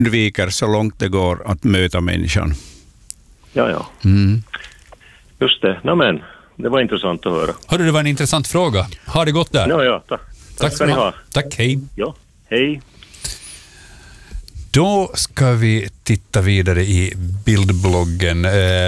undviker så långt det går att möta människan. Ja. Just det. Men det var intressant att höra. Hörde, det var en intressant fråga. Har det gått där? Ja, tack ska ni ha. Tack, hej. Ja, hej. Då ska vi titta vidare i bildbloggen.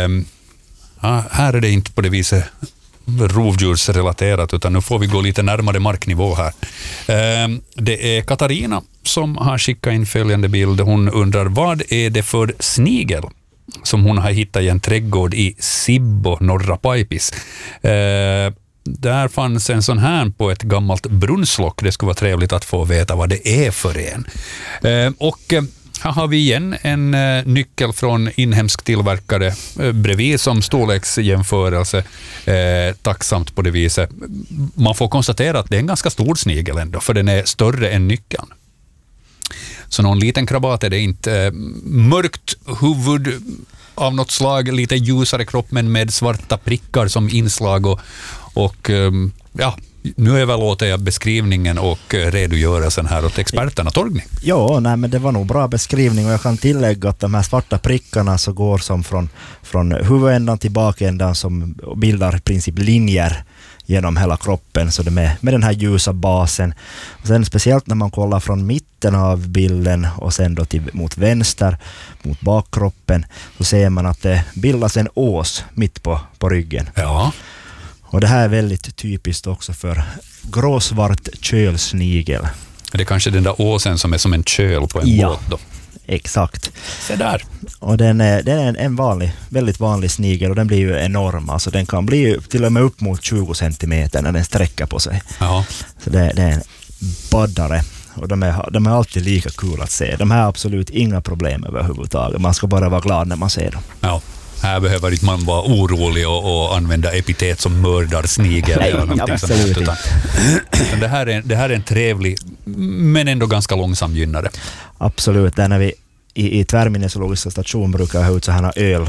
Här är det inte på det viset rovdjursrelaterat, utan nu får vi gå lite närmare marknivå här. Det är Katarina som har skickat in följande bild. Hon undrar, vad är det för snigel som hon har hittat i en trädgård i Sibbo, norra Paipis? Där fanns en sån här på ett gammalt brunnslock. Det skulle vara trevligt att få veta vad det är för en. Och här har vi igen en nyckel från inhemsk tillverkare bredvid som storleksjämförelse. Tacksamt på det viset. Man får konstatera att det är en ganska stor snigel ändå, för den är större än nyckeln. Så någon liten krabat är det inte. Mörkt huvud av något slag, lite ljusare kropp men med svarta prickar som inslag och nu överlåter jag beskrivningen och redogörelsen här åt experterna. Torgny? Ja, men det var nog bra beskrivning, och jag kan tillägga att de här svarta prickarna så går som från huvudändan till bakändan, som bildar i princip linjer genom hela kroppen, så det med den här ljusa basen. Och sen speciellt när man kollar från mitten av bilden och sen då mot vänster, mot bakkroppen, så ser man att det bildas en ås mitt på ryggen. Ja. Och det här är väldigt typiskt också för gråsvart kölsnigel. Det är kanske den där åsen som är som en köl på en båt då. Exakt. Se där. Och den är en väldigt vanlig snigel, och den blir ju enorm. Alltså den kan bli till och med upp mot 20 centimeter när den sträcker på sig. Ja. Så det är en baddare. Och de är alltid lika kul att se. De här har absolut inga problem överhuvudtaget. Man ska bara vara glad när man ser dem. Ja. Här behöver inte man vara orolig och använda epitet som mördar snigel. Nej, eller någonting absolut sånt. Utan det här är en trevlig men ändå ganska långsam gynnare. Absolut. Där när vi i tvärminnesologiska station brukar ha ut så här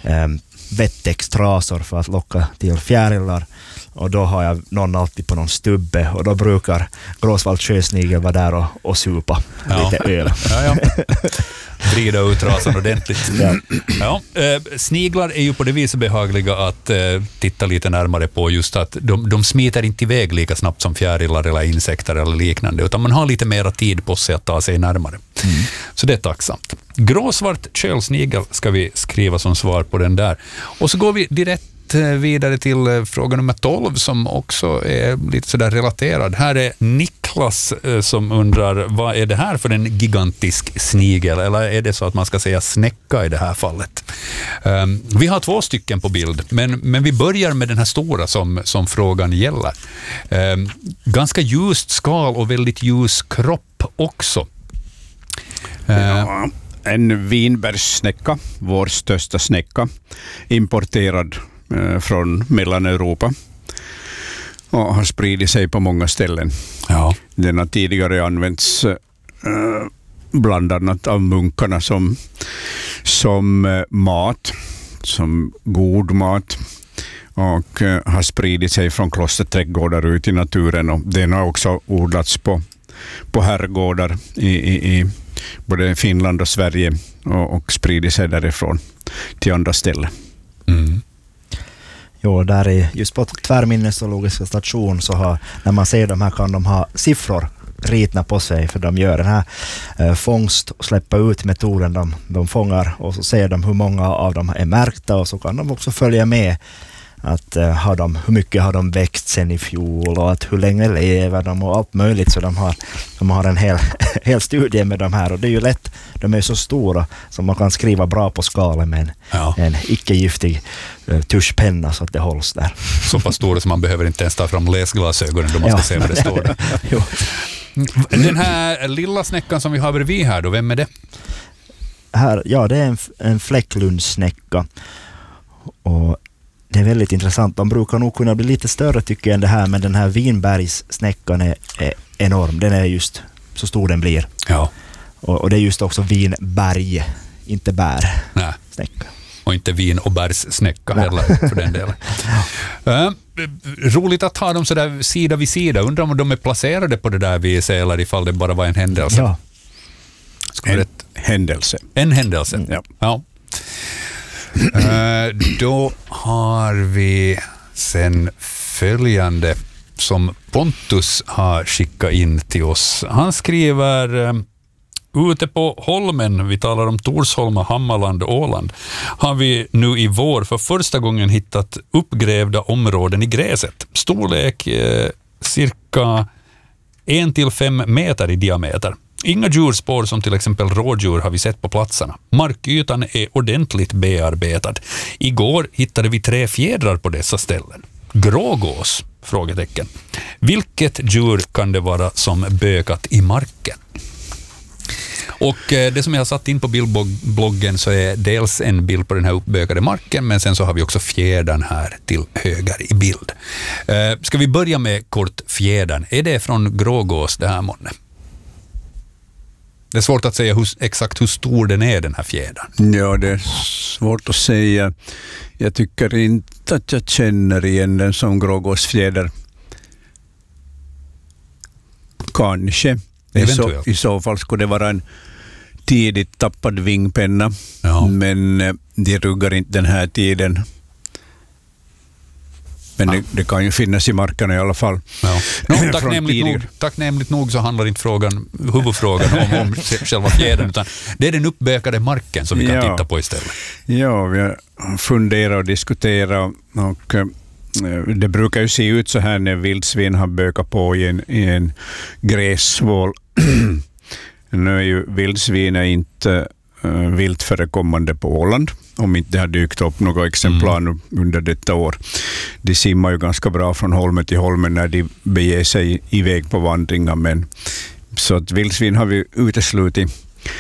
vettextrasor för att locka till fjärilar. Och då har jag någon alltid på någon stubbe, och då brukar gråsvart sjösnigel vara där och supa lite öl. Ja. Vrida ut rasen ordentligt. Ja. Sniglar är ju på det viset behagliga att titta lite närmare på, just att de smiter inte iväg lika snabbt som fjärilar eller insekter eller liknande, utan man har lite mera tid på sig att ta sig närmare. Så det är tacksamt. Gråsvart kölsnigel ska vi skriva som svar på den där. Och så går vi direkt vidare till fråga nummer 12 som också är lite sådär relaterad. Här är Niklas som undrar, vad är det här för en gigantisk snigel? Eller är det så att man ska säga snäcka i det här fallet? Vi har 2 stycken på bild, men vi börjar med den här stora som frågan gäller. Ganska ljust skal och väldigt ljus kropp också. En vinbärssnäcka, vår största snäcka, importerad från Mellaneuropa och har spridit sig på många ställen. Ja. Den har tidigare använts bland annat av munkarna som mat, som god mat, och har spridit sig från klosterträdgårdar ut i naturen, och den har också odlats på herrgårdar i både Finland och Sverige och spridit sig därifrån till andra ställen. Jo, där är just på tvärminnesologiska station så när man ser de här kan de ha siffror ritna på sig, för de gör den här fångst och släppa ut metoden de fångar, och så ser de hur många av dem är märkta, och så kan de också följa med att hur mycket har de växt sen i fjol, och att hur länge lever de och allt möjligt. Så de har en hel studie med de här, och det är ju lätt, de är så stora så man kan skriva bra på skalen med en icke-giftig tuschpenna så att det hålls där. Så pass stora som man behöver inte ens ta fram läsglasögonen då man ska se vad det står där. Jo. Den här lilla snäckan som vi har bredvid här då, vem är det? Det är en fläcklundsnäcka, och det är väldigt intressant. De brukar nog kunna bli lite större tycker jag än det här, men den här vinbergssnäckan är enorm. Den är just så stor den blir. Ja. Och det är just också vinberg, inte bär. Nej. Snäcka. Och inte vin- och bärssnäcka heller för den delen. Roligt att ha dem så där sida vid sida. Undrar om de är placerade på det där viset eller ifall det bara var en händelse. Ja. Händelse. En händelse, ja. Då har vi sen följande som Pontus har skickat in till oss. Han skriver: ute på Holmen, vi talar om Torsholma, Hammarland och Åland, har vi nu i vår för första gången hittat uppgrävda områden i gräset. Storlek cirka 1-5 meter i diameter. Inga djurspår som till exempel rådjur har vi sett på platserna. Markytan är ordentligt bearbetad. Igår hittade vi 3 fjädrar på dessa ställen. Grågås? Frågetecken. Vilket djur kan det vara som bökat i marken? Och det som jag har satt in på bildbloggen så är dels en bild på den här uppbökade marken, men sen så har vi också fjädern här till höger i bild. Ska vi börja med kort fjädern? Är det från grågås det här månne? Det är svårt att säga exakt hur stor den är, den här fjädern. Ja, det är svårt att säga. Jag tycker inte att jag känner igen den som grågåsfjäder. Kanske. I så fall skulle det vara en tidigt tappad vingpenna. Ja. Men de ruggar inte den här tiden. Men det kan ju finnas i markerna i alla fall. Ja. Tacknämligt nog så handlar inte huvudfrågan om själva fjädern, utan det är den uppbökade marken som vi kan titta på istället. Ja, vi har funderat och diskuterat, och det brukar ju se ut så här när vildsvin har bökat på i en grässvål. Nu är ju vildsvin inte vilt förekommande på Åland, om inte det har dykt upp några exemplar nu under detta år. De simmar ju ganska bra från holmen till holmen när de beger sig iväg på vandringar, men så att vildsvin har vi uteslutit.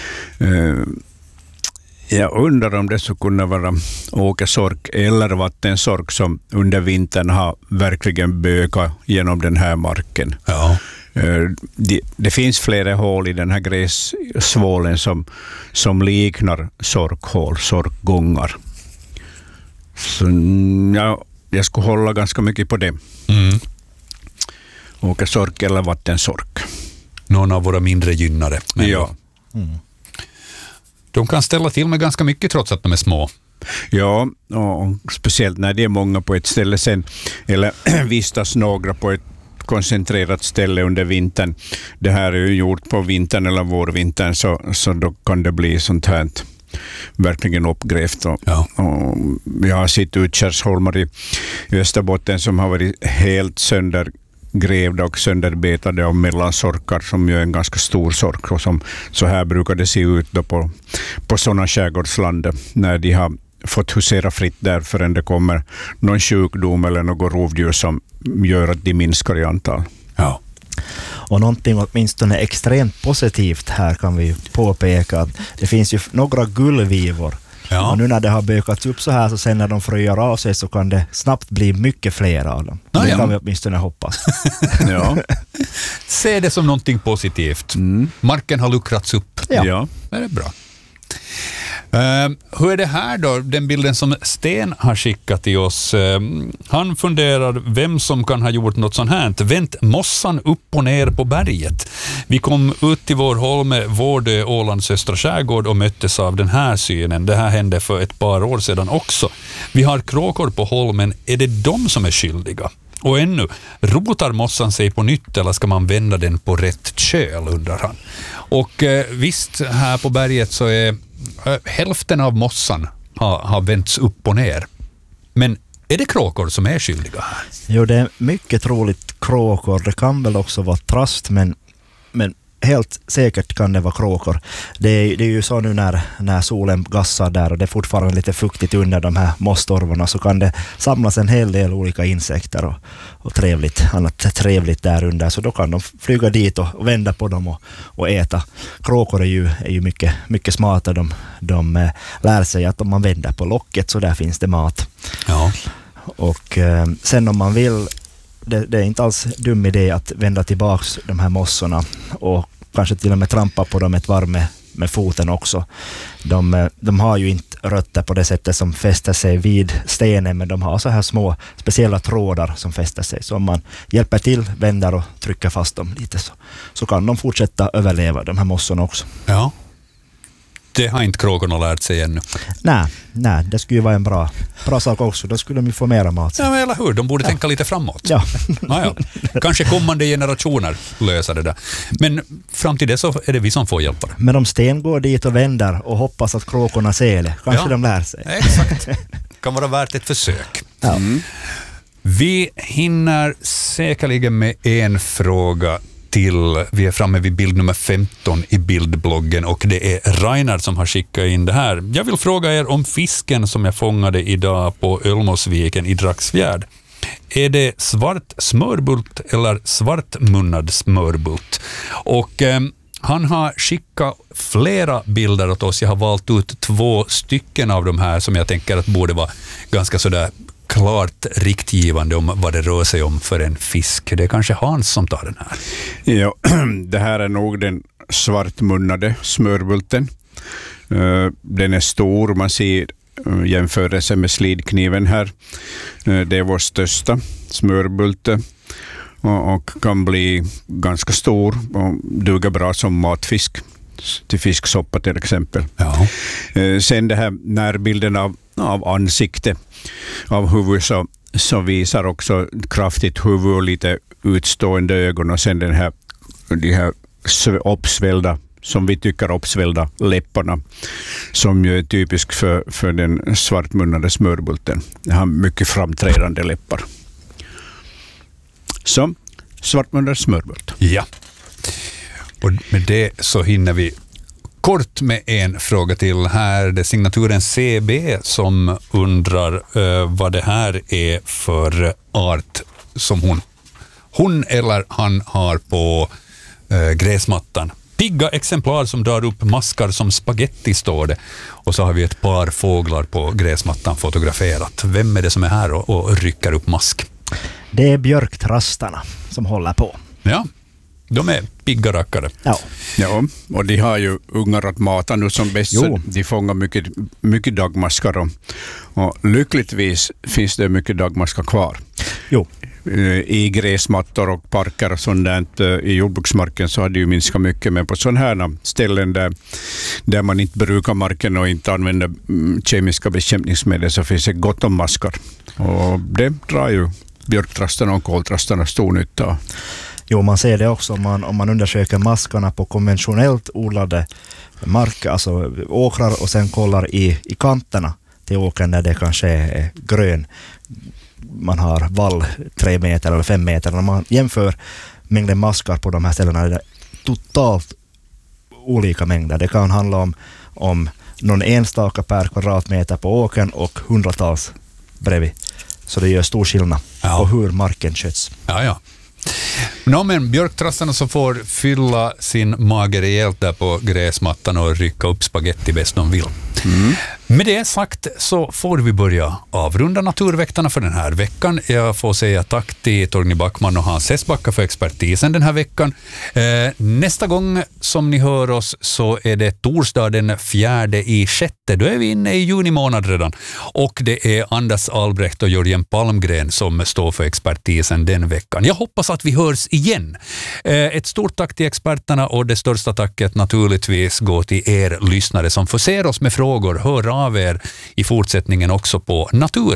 Jag undrar om det skulle kunna vara åkersork eller vattensork som under vintern har verkligen bökat genom den här marken. Ja. Det finns flera hål i den här grässvålen som liknar sorkhål, sorkgångar. Så jag skulle hålla ganska mycket på det. Åkersork eller vattensork. Någon av våra mindre gynnare. Ja. De kan ställa till med ganska mycket trots att de är små. Ja, och speciellt när det är många på ett ställe sen, eller vistas några på ett koncentrerat ställe under vintern. Det här är ju gjort på vintern eller vårvintern, så då kan det bli sånt här verkligen uppgrävt. Och jag har sett Utkärrsholmar i Österbotten som har varit helt söndergrävda och sönderbetade av mellansorkar, som ju är en ganska stor sork, och som så här brukar det se ut då på sådana skärgårdsland när de har fått husera fritt där förrän det kommer någon sjukdom eller något rovdjur som gör att de minskar i antal. Ja. Och någonting åtminstone extremt positivt här kan vi påpeka att det finns ju några gullvivor. Ja. Och nu när det har bökats upp så här, så sen när de fröjar av sig så kan det snabbt bli mycket fler av dem. Det kan vi åtminstone hoppas. Ja. Se det som någonting positivt. Marken har luckrats upp. Ja. Det är bra. Hur är det här då? Den bilden som Sten har skickat till oss. Han funderar vem som kan ha gjort något sånt här. Vänt mossan upp och ner på berget. Vi kom ut till vår holme, Vårdö, Ålands östra skärgård, och möttes av den här synen. Det här hände för ett par år sedan också. Vi har kråkor på holmen. Är det de som är skyldiga? Och ännu, rotar mossan sig på nytt eller ska man vända den på rätt köl, undrar han. Och visst, här på berget så är hälften av mossan har vänts upp och ner. Men är det kråkor som är skyldiga här? Jo, det är mycket troligt kråkor. Det kan väl också vara trast, men helt säkert kan det vara kråkor. Det är ju så nu när solen gassar där och det är fortfarande lite fuktigt under de här mosstorvarna, så kan det samlas en hel del olika insekter och annat trevligt där under. Så då kan de flyga dit och vända på dem och äta. Kråkor är ju mycket smarta. De lär sig att om man vänder på locket så där finns det mat. Ja. Och sen om man vill, det är inte alls dum idé att vända tillbaks de här mossorna och kanske till och med trampa på dem ett varv med foten också. De har ju inte rötter på det sättet som fäster sig vid stenen, men de har så här små speciella trådar som fäster sig. Så om man hjälper till, vänder och trycker fast dem lite så kan de fortsätta överleva, de här mossorna också. Ja. Det har inte kråkorna lärt sig ännu. Nej, det skulle ju vara en bra sak också. Då skulle de ju få mera mat. Ja, men eller hur? De borde tänka lite framåt. Ja. Naja. Kanske kommande generationer löser det där. Men fram till det så är det vi som får hjälpa det. Men om Sten går dit och vänder och hoppas att kråkorna ser det, kanske de lär sig. Exakt. Kan vara värt ett försök. Ja. Vi hinner säkerligen med en fråga till. Vi är framme vid bild nummer 15 i bildbloggen och det är Rainer som har skickat in det här. Jag vill fråga er om fisken som jag fångade idag på Ölmosviken i Dragsfjärd. Är det svart smörbult eller svartmunnad smörbult? Och han har skickat flera bilder åt oss. Jag har valt ut 2 stycken av de här som jag tänker att borde vara ganska sådär klart riktgivande om vad det rör sig om för en fisk. Det är kanske Hans som tar den här. Ja, det här är nog den svartmunnade smörbulten. Den är stor, man ser jämförelse med slidkniven här. Det är vår största smörbult och kan bli ganska stor och duga bra som matfisk till fisksoppa till exempel. Ja. Sen det här närbilden av ansikte av huvud så visar också kraftigt huvud och lite utstående ögon och sen de här uppsvällda, som vi tycker uppsvällda läpparna som ju är typisk för den svartmunnade smörbulten. Den har mycket framträdande läppar. Så, svartmunnad smörbult. Ja. Och med det så hinner vi kort med en fråga till här. Det är signaturen CB som undrar vad det här är för art som hon eller han har på gräsmattan. Pigga exemplar som drar upp maskar som spaghetti står det. Och så har vi ett par fåglar på gräsmattan fotograferat. Vem är det som är här och rycker upp mask? Det är björktrastarna som håller på. Ja, de är pigga rackare. Ja, och de har ju ungar att mata nu som bäst. De fångar mycket dagmaskar och lyckligtvis finns det mycket dagmaskar kvar. Jo. I gräsmattor och parker och sånt där, i jordbruksmarken så har det ju minskat mycket, men på sådana här ställen där man inte brukar marken och inte använder kemiska bekämpningsmedel så finns det gott om maskar. Och det drar ju björktrastarna och koltrastarna stor nytta. Jo, man ser det också om man undersöker maskarna på konventionellt odlade mark, alltså åkrar, och sen kollar i kanterna till åkern där det kanske är grön. Man har vall 3 meter eller 5 meter. När man jämför mängden maskar på de här ställena är det totalt olika mängder. Det kan handla om någon enstaka per kvadratmeter på åkern och hundratals bredvid. Så det gör stor skillnad på hur marken sköts. Ja. Men björktrastarna som får fylla sin mage rejält där på gräsmattan och rycka upp spaghetti bäst de vill. Med det sagt så får vi börja avrunda Naturväktarna för den här veckan. Jag får säga tack till Torgny Backman och Hans Hesbacka för expertisen den här veckan. Nästa gång som ni hör oss så är det torsdag den 4/6. Då är vi inne i juni månad redan. Och det är Anders Albrecht och Jörgen Palmgren som står för expertisen den veckan. Jag hoppas att vi hörs igen. Ett stort tack till experterna och det största tacket naturligtvis går till er lyssnare som förser oss med frågor. Hör av er i fortsättningen också på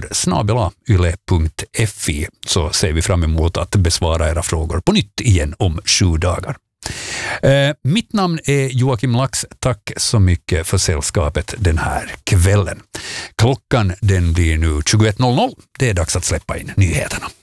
natur@yle.fi, så ser vi fram emot att besvara era frågor på nytt igen om 7 dagar. Mitt namn är Joakim Lax. Tack så mycket för sällskapet den här kvällen. Klockan den blir nu 21:00. Det är dags att släppa in nyheterna.